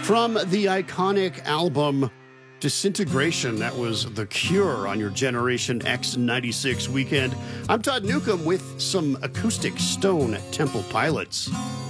From the iconic album Disintegration, that was The Cure on your Generation X 96 weekend. I'm Todd Newcomb with some acoustic stone at Temple Pilots.